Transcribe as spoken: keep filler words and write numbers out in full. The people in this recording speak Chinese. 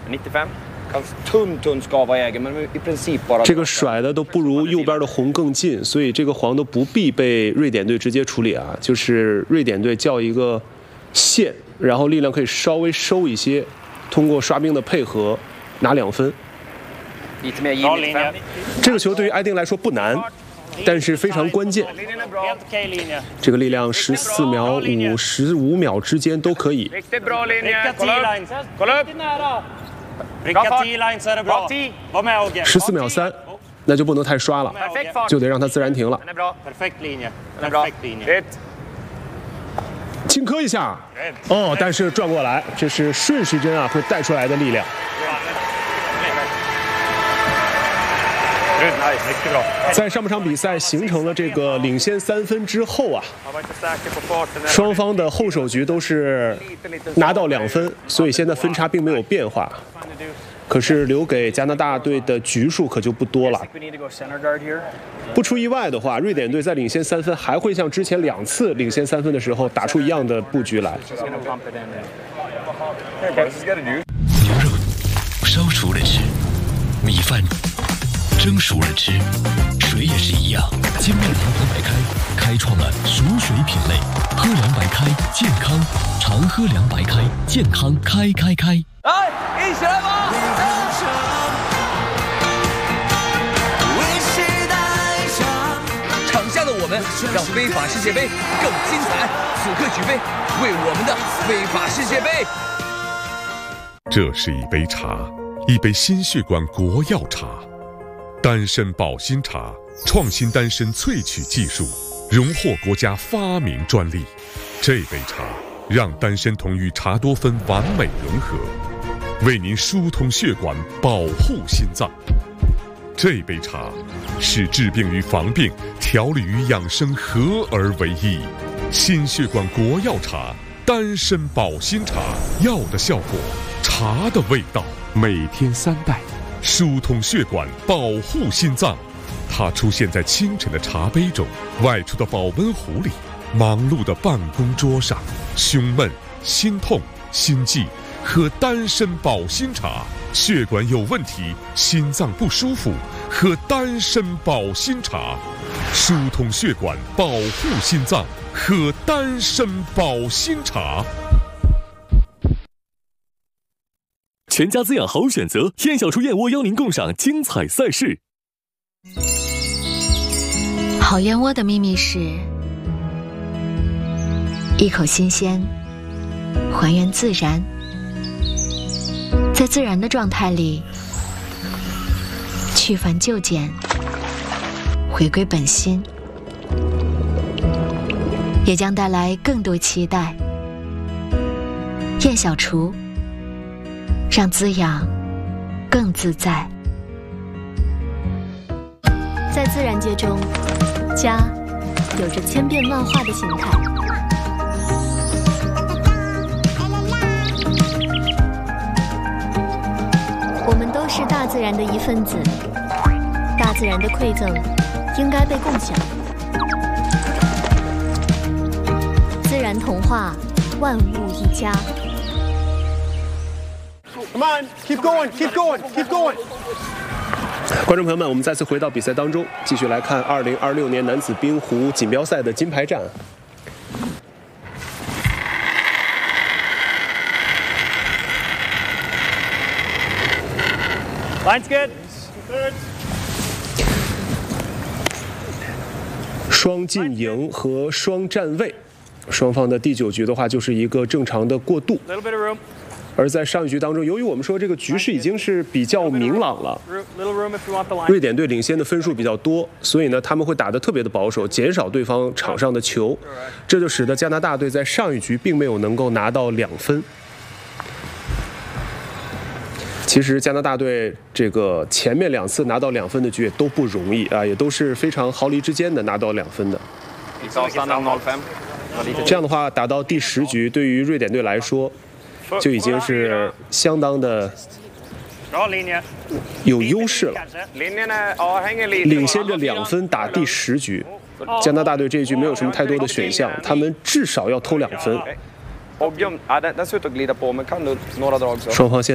这个甩的都不如右边的红更近，所以这个黄都不必被瑞典队直接处理啊，就是瑞典队叫一个线，然后力量可以稍微收一些，通过刷兵的配合拿两分。这个球对于埃丁来说不难，但是非常关键。这个力量十四秒五、十五秒之间都可以。十四秒三，那就不能太刷了，就得让它自然停了。轻磕一下，哦，但是转过来，这是顺时针啊会带出来的力量。在上半场比赛形成了这个领先三分之后啊，双方的后手局都是拿到两分，所以现在分差并没有变化。可是留给加拿大队的局数可就不多了。不出意外的话，瑞典队在领先三分还会像之前两次领先三分的时候打出一样的布局来。 牛肉烧熟了吃，米饭蒸熟了吃，水也是一样。金麦堂喝白开开创了熟水品类，喝凉白开健康，常喝凉白开健康开开开。 来，一起来吧！场下的我们让非法世界杯更精彩。此刻举杯，为我们的非法世界杯。 这是一杯茶，一杯心血管国药茶。丹参保心茶创新丹参萃取技术，荣获国家发明专利。这杯茶让丹参酮与茶多酚完美融合，为您疏通血管，保护心脏。这杯茶是治病与防病、调理与养生合而为一。心血管国药茶，丹参保心茶，药的效果，茶的味道，每天三袋。疏通血管，保护心脏。它出现在清晨的茶杯中，外出的保温壶里，忙碌的办公桌上。胸闷、心痛、心悸，喝丹参保心茶；血管有问题，心脏不舒服，喝丹参保心茶。疏通血管，保护心脏，喝丹参保心茶。 全家滋养好选择，燕小厨燕窝邀您共赏精彩赛事。 好燕窝的秘密是一口新鲜，还原自然，在自然的状态里去繁就简，回归本心，也将带来更多期待。燕小厨，让滋养更自在。 在自然界中，家有着千变万化的形态。我们都是大自然的一份子，大自然的馈赠应该被共享。自然童话，万物一家。 Come on, keep going, keep going, keep going. 观众朋友们，我们再次回到比赛当中，继续来看二零二六年男子冰壶锦标赛的金牌战。 Line's good. 双进营和双站位，双方的第九局的话就是一个正常的过渡。而在上一局当中，由于我们说这个局势已经是比较明朗了，瑞典队领先的分数比较多，所以呢他们会打得特别的保守，减少对方场上的球，这就使得加拿大队在上一局并没有能够拿到两分。其实加拿大队这个前面两次拿到两分的局也都不容易啊，也都是非常毫厘之间的拿到两分的。这样的话，打到第十局，对于瑞典队来说，就已经是相当的有优势了，领先着两分打第十局。加拿大队这一局没有什么太多的选项，他们至少要偷两分。双方现